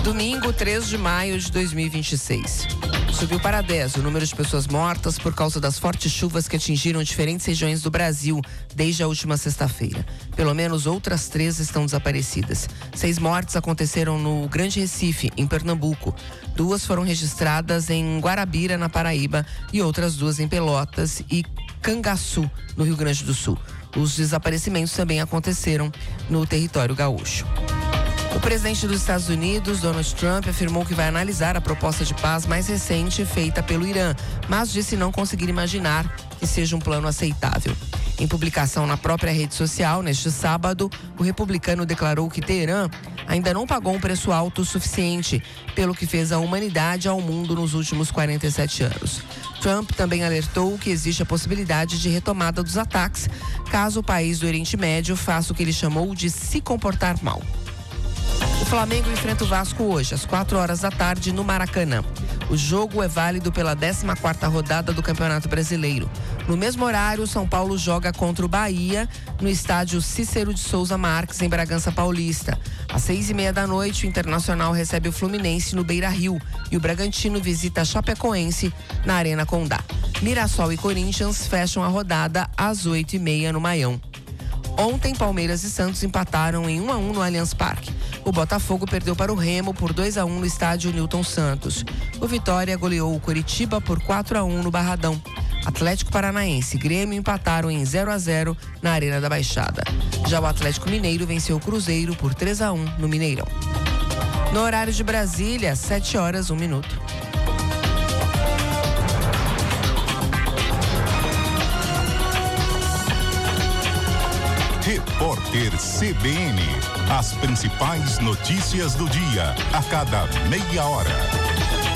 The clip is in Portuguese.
Domingo, 3 de maio de 2026. Subiu para 10 o número de pessoas mortas por causa das fortes chuvas que atingiram diferentes regiões do Brasil desde a última sexta-feira. Pelo menos outras 3 estão desaparecidas. 6 mortes aconteceram no Grande Recife, em Pernambuco. 2 foram registradas em Guarabira, na Paraíba, e outras 2 em Pelotas e Cangaçu, no Rio Grande do Sul. Os desaparecimentos também aconteceram no território gaúcho. O presidente dos Estados Unidos, Donald Trump, afirmou que vai analisar a proposta de paz mais recente feita pelo Irã, mas disse não conseguir imaginar que seja um plano aceitável. Em publicação na própria rede social, neste sábado, o republicano declarou que Teherã ainda não pagou um preço alto o suficiente pelo que fez a humanidade ao mundo nos últimos 47 anos. Trump também alertou que existe a possibilidade de retomada dos ataques caso o país do Oriente Médio faça o que ele chamou de se comportar mal. O Flamengo enfrenta o Vasco hoje, às 4 horas da tarde, no Maracanã. O jogo é válido pela 14ª rodada do Campeonato Brasileiro. No mesmo horário, o São Paulo joga contra o Bahia, no estádio Cícero de Souza Marques, em Bragança Paulista. Às 6:30 da noite, o Internacional recebe o Fluminense no Beira-Rio e o Bragantino visita a Chapecoense na Arena Condá. Mirassol e Corinthians fecham a rodada às 8:30 no Maião. Ontem, Palmeiras e Santos empataram em 1-1 no Allianz Parque. O Botafogo perdeu para o Remo por 2-1 no estádio Newton Santos. O Vitória goleou o Coritiba por 4-1 no Barradão. Atlético Paranaense e Grêmio empataram em 0-0 na Arena da Baixada. Já o Atlético Mineiro venceu o Cruzeiro por 3-1 no Mineirão. No horário de Brasília, 7 horas, 1 minuto. Repórter CBN. As principais notícias do dia, a cada meia hora.